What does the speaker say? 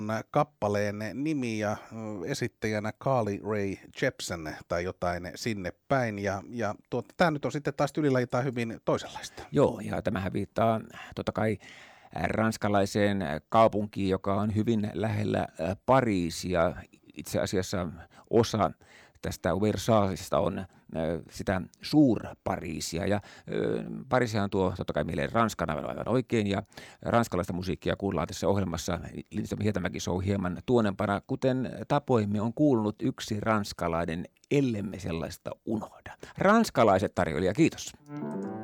kappaleen nimi ja esittäjänä Carly Rae Jepsen tai jotain sinne päin. Ja tämä nyt on sitten taas tyylilajiltaan hyvin toisenlaista. Joo, ja tämähän viittaa totta kai ranskalaiseen kaupunkiin, joka on hyvin lähellä Pariisia. Itse asiassa osa tästä Versaalista on sitä Suur-Pariisia, ja Pariisihan tuo totta kai mieleen Ranskan aivan oikein, ja ranskalaista musiikkia kuullaan tässä ohjelmassa Lindström Hietamäki Show hieman tuonempana, kuten tapoimme on kuulunut yksi ranskalainen, ellemme sellaista unohda. Ranskalaiset tarjoilija, kiitos.